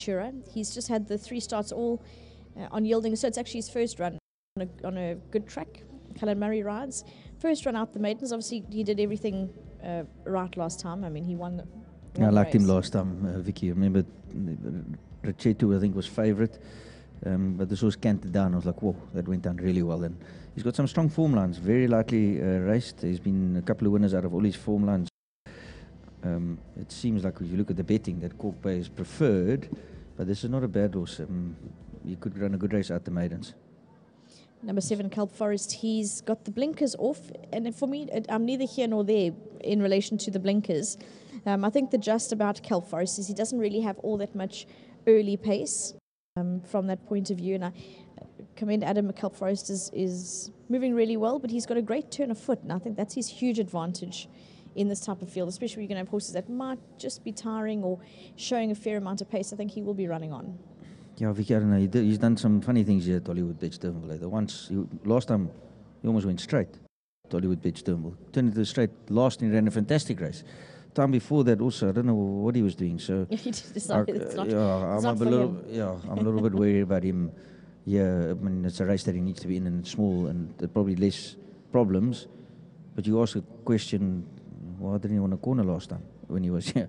He's just had the 3 starts all on yielding, so it's actually his first run on a good track. Cullen Murray rides. First run out the maidens. Obviously, he did everything right last time. I mean, he won I liked him race. last time, Vicky. I remember Rachetu, I think, was favourite. But this was canted down. I was like, whoa, that went down really well. And he's got some strong form lines, very likely raced. There's been a couple of winners out of all his form lines. It seems like if you look at the betting that Cork Bay is preferred, but this is not a bad horse. You could run a good race out the maidens. Number 7, Kelp Forest, he's got the blinkers off. And for me, I'm neither here nor there in relation to the blinkers. I think the just about Kelp Forest is he doesn't really have all that much early pace from that point of view. And I commend Adam. Kelp Forest is moving really well, but he's got a great turn of foot. And I think that's his huge advantage in this type of field, especially when you're going to have horses that might just be tiring or showing a fair amount of pace. I think he will be running on. Yeah, Vicky, I don't know. He's done some funny things here at Hollywood Beach Turnbull. Last time, he almost went straight to Hollywood Beach Turnbull. Turned into straight. Last, he ran a fantastic race. Time before that, also, I don't know what he was doing. So He decided it's not I'm for him. I'm a little bit worried about him. Yeah, I mean, it's a race that he needs to be in, and it's small, and there probably less problems. But you ask a question, why didn't he want a corner last time when he was here?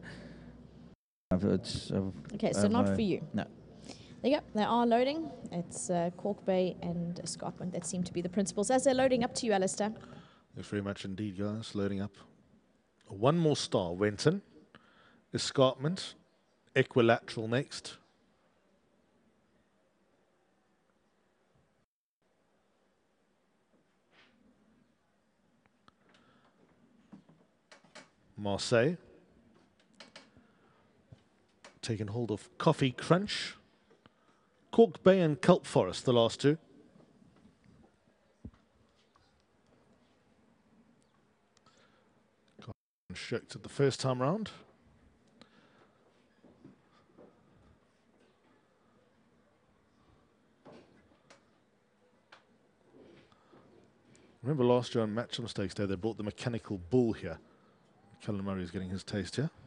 Okay, so not for you. No. There you go. They are loading. It's Cork Bay and Escarpment that seem to be the principals. As they're loading up to you, Alistair. Thanks very much indeed, guys. Loading up. One more star, Wenton. Escarpment. Equilateral next. Marseille. Taking hold of Coffee Crunch. Cork Bay and Kelp Forest, the last two. Got shirked at the first time round. Remember last year on Matcham Stakes Day, they brought the Mechanical Bull here. Cullen Murray is getting his taste here.